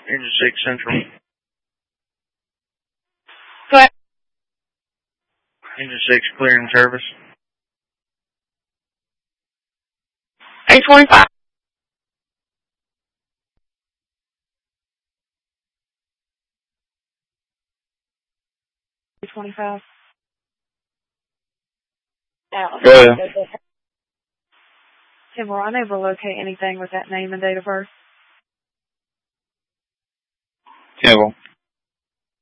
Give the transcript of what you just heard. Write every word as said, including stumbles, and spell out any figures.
Engine six Central. Go ahead. Engine six clearing service. eight twenty-five. eight twenty-five. Go ahead. Tim, we're unable to locate anything with that name and date of birth. Campbell.